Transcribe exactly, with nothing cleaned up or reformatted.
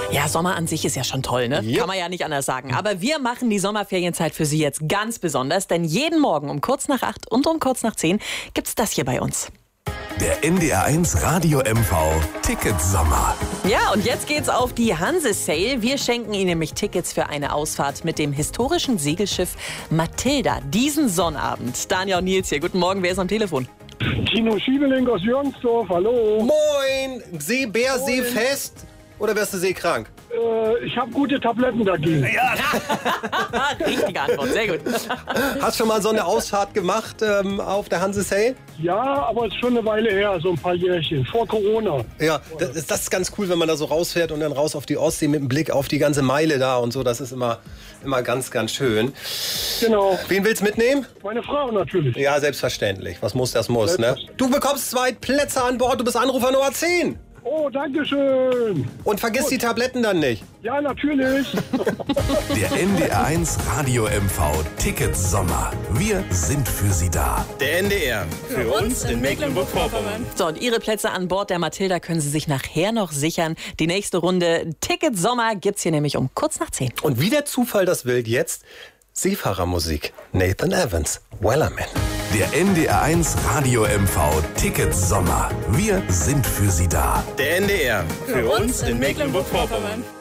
Ja, Sommer an sich ist ja schon toll, ne? Ja. Kann man ja nicht anders sagen. Aber wir machen die Sommerferienzeit für Sie jetzt ganz besonders, denn jeden Morgen um kurz nach acht und um kurz nach zehn gibt's das hier bei uns. Der N D R eins Radio M V Ticket Sommer. Ja, und jetzt geht's auf die Hanse Sale. Wir schenken Ihnen nämlich Tickets für eine Ausfahrt mit dem historischen Segelschiff Matilda diesen Sonnabend. Daniel und Nils hier. Guten Morgen, wer ist am Telefon? Tino Schiebelink aus Jörnsdorf, hallo. Moin! Seebär, seefest? Oder wärst du seekrank? Äh, ich habe gute Tabletten dagegen. Ja. Richtige Antwort, sehr gut. Hast schon mal so eine Ausfahrt gemacht ähm, auf der Hanse Sail? Ja, aber es ist schon eine Weile her, so ein paar Jährchen, vor Corona. Ja, das ist, das ist ganz cool, wenn man da so rausfährt und dann raus auf die Ostsee mit dem Blick auf die ganze Meile da und so. Das ist immer, immer ganz, ganz schön. Genau. Wen willst du mitnehmen? Meine Frau natürlich. Ja, selbstverständlich. Was muss, das muss, ne? Du bekommst zwei Plätze an Bord, du bist Anrufer Nummer zehn. Oh, danke schön. Und vergiss die Tabletten dann nicht. Ja, natürlich. Der N D R eins Radio M V Ticket Sommer. Wir sind für Sie da. Der N D R. Für uns in Mecklenburg-Vorpommern. So, und Ihre Plätze an Bord der Matilda können Sie sich nachher noch sichern. Die nächste Runde Ticket Sommer gibt's hier nämlich um kurz nach zehn. Und wie der Zufall das will, jetzt Seefahrermusik. Nathan Evans, Wellerman. Der N D R eins Radio M V Ticket Sommer. Wir sind für Sie da. Der N D R. Für uns in Mecklenburg-Vorpommern.